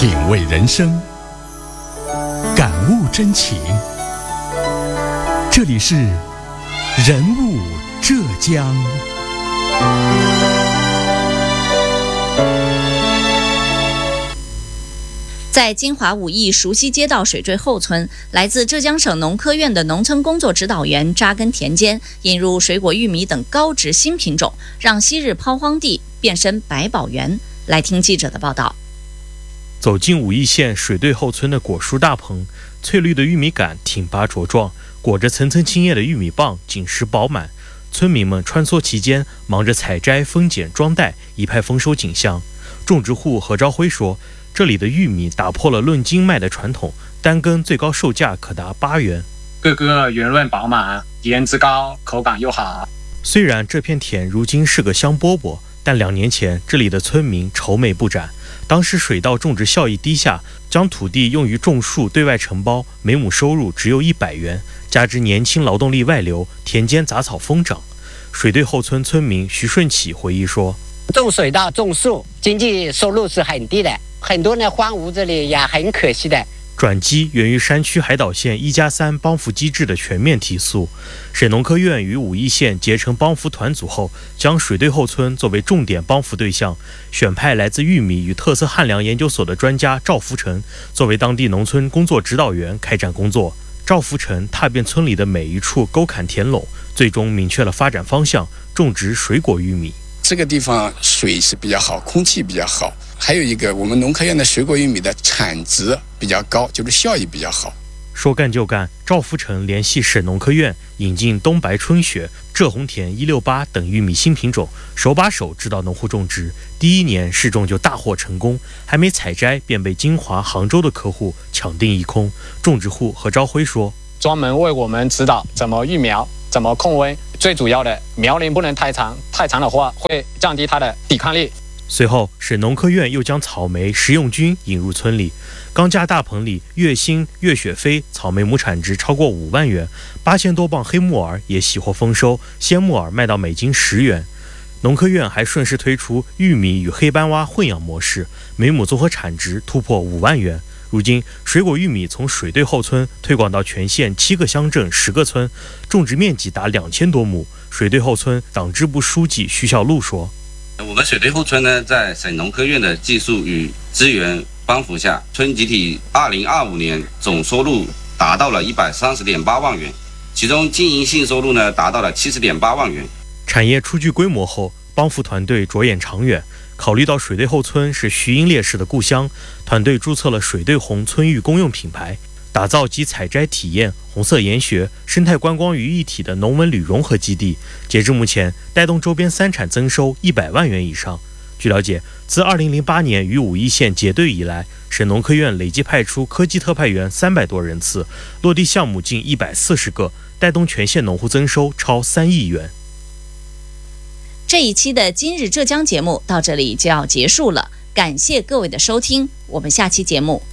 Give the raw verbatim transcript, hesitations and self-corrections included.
品味人生，感悟真情。这里是人物浙江。 在金华武义熟溪街道水坠后村，来自浙江省农科院的农村工作指导员扎根田间，引入水果玉米等高值新品种，让昔日抛荒地变身百宝园。来听记者的报道。 走进武义县水兑后村的果蔬大棚，翠绿的玉米杆挺拔茁壮，裹着层层青叶的玉米棒紧实饱满。村民们穿梭其间，忙着采摘、分拣、装袋，一派丰收景象。种植户何朝辉说，这里的玉米打破了论斤卖的传统，单根最高售价可达八元， 个个圆润饱满，颜值高，口感又好。 虽然这片田如今是个香饽饽，但两年前这里的村民愁眉不展。当时水稻种植效益低下，将土地用于种树对外承包，每亩收入只有一百元，加之年轻劳动力外流，田间杂草疯长。水兑后村村民徐顺启回忆说， 种水稻种树经济收入是很低的，很多人荒芜这里也很可惜的。 转机源于山区海岛县一加三帮扶机制的全面提速。省农科院与武义县结成帮扶团组后，将水兑后村作为重点帮扶对象，选派来自玉米与特色汉粮研究所的专家赵福成作为当地农村工作指导员开展工作。赵福成踏遍村里的每一处沟坎田垄，最终明确了发展方向，种植水果玉米。 这个地方水是比较好，空气比较好，还有一个我们农科院的水果玉米的产值比较高，就是效益比较好。 说干就干，赵福成联系省农科院，引进东白春雪、浙红田一六八等玉米新品种，手把手指导农户种植。第一年试种就大获成功，还没采摘便被金华、杭州的客户抢订一空。种植户何朝辉说， 专门为我们指导怎么育苗，怎么控温，最主要的苗龄不能太长，太长的话会降低它的抵抗力。 随后省农科院又将草莓、食用菌引入村里，钢架大棚里月星、月雪飞草莓亩产值超过五万元，八千多磅黑木耳也喜获丰收，鲜木耳卖到每斤十元。农科院还顺势推出玉米与黑斑蛙混养模式，每亩综合产值突破五万元。如今水果玉米从水兑后村推广到全县七个乡镇十个村，种植面积达两千多亩。水兑后村党支部书记徐小璐说， 我们水兑后村呢，在省农科院的技术与资源帮扶下，村集体二零二五年总收入达到了一百三十点八万元，其中经营性收入呢达到了七十点八万元。 产业初具规模后，帮扶团队着眼长远，考虑到水兑后村是徐英烈士的故乡，团队注册了水兑红村域公用品牌，打造集采摘体验、红色研学、生态观光于一体的农文旅融合基地。截至目前，带动周边三产增收一百万元以上。据了解，自二零零八年与武义县结对以来，省农科院累计派出科技特派员三百多人次，落地项目近一百四十个，带动全县农户增收超三亿元。 这一期的今日浙江节目到这里就要结束了，感谢各位的收听，我们下期节目